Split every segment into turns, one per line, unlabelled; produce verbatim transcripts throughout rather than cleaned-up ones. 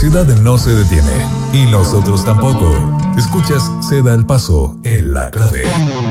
ciudad no se detiene y nosotros tampoco. Escuchas Se da el paso en la clave.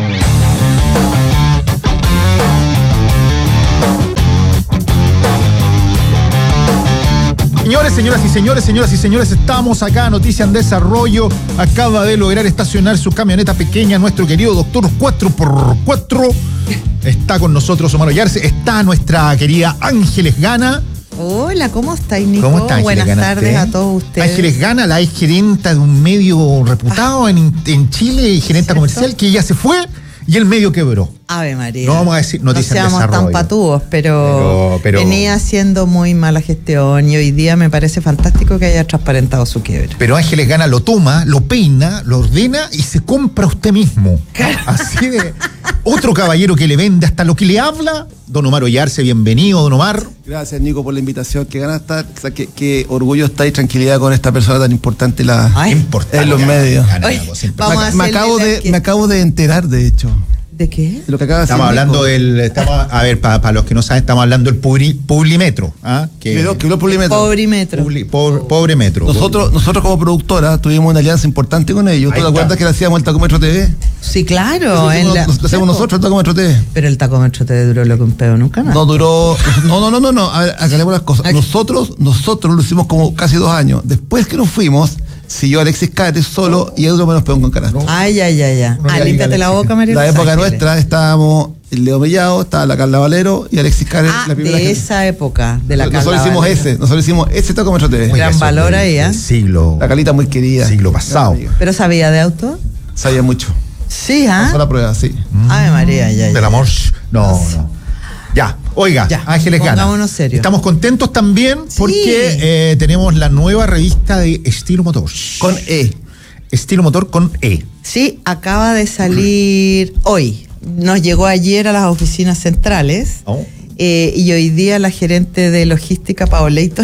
Señores, señoras y señores, señoras y señores, estamos acá, Noticia en Desarrollo. Acaba de lograr estacionar su camioneta pequeña nuestro querido doctor cuatro por cuatro. Está con nosotros Omar Ollarse, está nuestra querida Ángeles Gana.
Hola, ¿cómo estáis, Nico?
¿Cómo está,
Buenas
Gana,
tardes
usted?
a todos ustedes.
Ángeles Gana, la ex gerenta de un medio reputado en, en Chile y gerenta
¿Cierto?
comercial, que ya se fue y el medio quebró.
Ave María.
No vamos a decir Noticia en
No seamos
Desarrollo.
tan patúos, pero,
Pero- pero-
venía haciendo muy mala gestión y hoy día me parece fantástico que haya transparentado su quiebre.
Pero Ángeles Gana lo toma, lo peina, lo ordena y se compra usted mismo. Así de otro caballero que le vende hasta lo que le habla. Don Omar Ollarse, bienvenido, don Omar.
Gracias, Nico, por la invitación. Qué ganas estar, o sea, qué, qué orgullo está y tranquilidad con esta persona tan importante la,
Ay,
Importante.
en los
Gana,
medios.
Gana,
Oye,
pues, siempre.
vamos
me,
a
me
hacerle
acabo
la
de,
que-
me acabo de enterar, de hecho,
¿De qué?
de lo que acaba de decir
Estamos hablando
Nico.
del. Estamos, a ver, para pa los que no saben, estamos hablando del publi, Publimetro. ¿Ah? Que,
Quedó- quedó el Publimetro.
Pobre metro.
Publi- pobre, pobre metro.
Nosotros, nosotros como productora tuvimos una alianza importante con ellos.
Ahí
¿Tú te
está.
acuerdas que le hacíamos el Tacómetro T V?
Sí, claro.
Eso
en
hicimos-
la-
lo hacemos nosotros, el Tacómetro T V.
Pero el tacómetro te duró lo que un pedo nunca más.
No duró. No, no, no, no, no. A ver, aclaremos las cosas.
Aquí.
Nosotros, nosotros lo hicimos como casi dos años. Después que nos fuimos, siguió Alexis Cáceres solo y Edu me nos pegó con canasto.
Ay, ay, ay, ay.
No
Ah,
le
límpiate
diga,
la boca, María.
La
Los
época
Ángeles.
nuestra estábamos el Leo Mellado, estaba la Carla Valero y Alexis Cáceres,
Ah,
la primera
de
gente.
esa época, de la
Nosotros
Carla
hicimos
Valero.
ese, nosotros hicimos ese Tacómetro T V.
Oiga, gran
eso
valor
del-
ahí, ¿eh?
del Siglo.
La Calita muy querida.
Siglo pasado.
¿Pero sabía de auto?
Sabía mucho.
Sí,
Pasó
¿ah?
la prueba, sí.
Ave María, ya, ya.
Del amor. No, no. Ya, oiga,
Ya,
Ángeles Gana.
pongámonos serios.
Estamos contentos también
Sí.
porque eh, tenemos la nueva revista de Estilo Motor.
Con E.
Estilo Motor con E.
Sí, acaba de salir hoy. Nos llegó ayer a las oficinas centrales.
Oh.
Eh, y hoy día la gerente de logística, Paoleiton,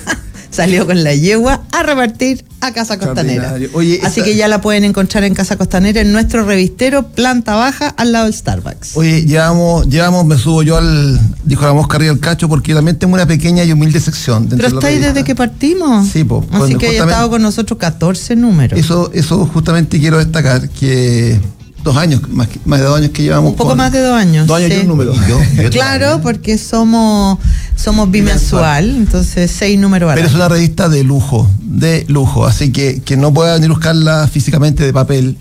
salió con la yegua a repartir a Casa Costanera.
Extraordinario. Oye,
Así
esta-
que ya la pueden encontrar en Casa Costanera, en nuestro revistero, planta baja, al lado del Starbucks.
Oye, llevamos, llevamos, me subo yo al, dijo la mosca arriba del cacho, porque yo también tengo una pequeña y humilde sección. dentro
Pero
de la
estáis
revista.
desde que partimos.
Sí, po,
Así
cuando
que ha
justamente-
estado con nosotros catorce números.
Eso, eso justamente quiero destacar, que dos años, más, que- más de dos años que llevamos.
Un poco
con-
más de dos años.
Dos años
sí.
y un número.
Y yo- yo
Claro,
todavía.
porque somos somos bimensual, entonces seis números al
Pero es
año.
una revista de lujo, de lujo, así que que no pueda venir a buscarla físicamente de papel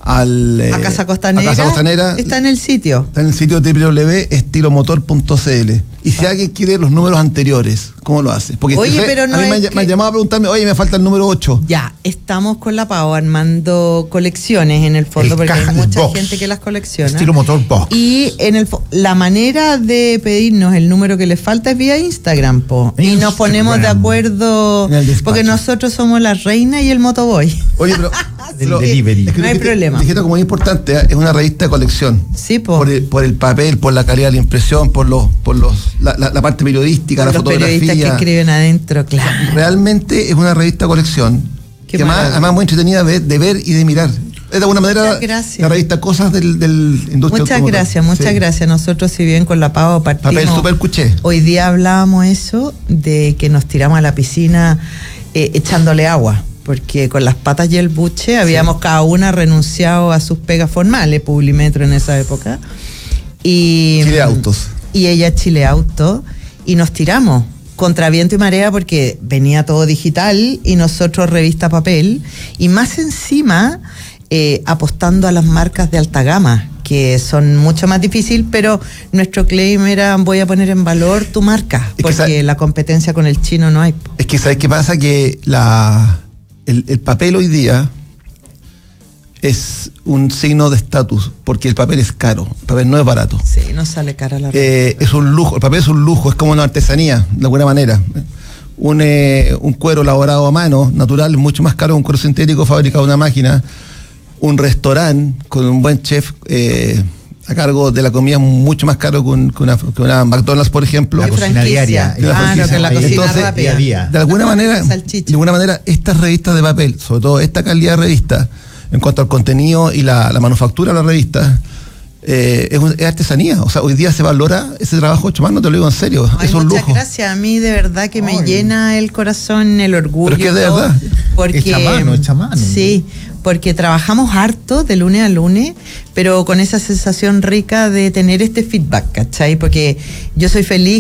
al, eh,
A Casa Costanera,
a Casa Costanera.
está en el sitio.
Está en el sitio doble u doble u doble u punto estilomotor punto c l. Y si alguien quiere los números anteriores, ¿cómo lo hace? Porque
Oye,
sé-
pero no
a mí me,
es
han,
que-
me han llamado a preguntarme, oye, me falta el número ocho.
Ya, estamos con la Pau armando colecciones en el fondo,
El
porque
caja-
hay
el
mucha
box.
gente que las colecciona.
Estilo Motor Box.
Y en el fo- la manera de pedirnos el número que les falta es vía Instagram, po. Y nos
Instagram.
ponemos de acuerdo,
En el despacho.
porque nosotros somos la reina y el motoboy.
Oye, pero.
Del
pero-
delivery.
es que
No hay
dijiste-
problema.
Dijiste como muy importante, ¿eh? Es una revista de colección.
Sí, po.
Por el, por el papel, por la calidad de la impresión, por los, por los, la, la- la parte periodística,
Con
la
los periodistas que
fotografía.
escriben adentro, claro.
Realmente es una revista de colección.
Qué
que más,
maravilla.
además muy entretenida de, de ver y de mirar. Es de alguna manera
Muchas gracias.
la revista Cosas del, del industria
Muchas
automotora.
gracias, muchas
Sí.
gracias. Nosotros, si bien con la Pau partimos...
Papel super cuché.
Hoy día hablábamos eso de que nos tiramos a la piscina eh, echándole agua, porque con las patas y el buche habíamos cada una renunciado a sus pegas formales, Publimetro en esa época. Y,
Chile Autos.
Y ella Chile Auto, y nos tiramos contra viento y marea porque venía todo digital y nosotros revista papel, y más encima eh, apostando a las marcas de alta gama, que son mucho más difíciles, pero nuestro claim era: voy a poner en valor tu marca,
que
porque
sa-
la competencia con el chino no hay.
Es que ¿sabes qué pasa? Que la el, el papel hoy día es un signo de estatus, porque el papel es caro, el papel no es barato.
Sí, no sale cara la
Eh, es un lujo, el papel es un lujo, es como una artesanía, de alguna manera. Un, eh, un cuero elaborado a mano, natural, es mucho más caro que un cuero sintético fabricado en una máquina. Un restaurante con un buen chef eh, a cargo de la comida es mucho más caro que, un- que una, que una McDonald's, por ejemplo.
La
De
cocina
franquicia.
diaria.
De la
Claro,
franquicia.
que la cocina
Entonces,
rápida.
día a día.
De alguna manera,
Salchicha.
de alguna manera, estas revistas de papel, sobre todo esta calidad de revista, en cuanto al contenido y la, la manufactura de la revista, eh, es, un, es artesanía. O sea, hoy día se valora ese trabajo hecho a mano, te lo digo en serio.
Ay,
es un
muchas
lujo.
gracias. A mí de verdad que me
Ay.
llena el corazón, el orgullo.
Pero es que de
todo,
verdad.
Porque,
Hecha a mano, hecha a mano.
Sí, porque trabajamos harto de lunes a lunes, pero con esa sensación rica de tener este feedback, ¿cachai? Porque yo soy feliz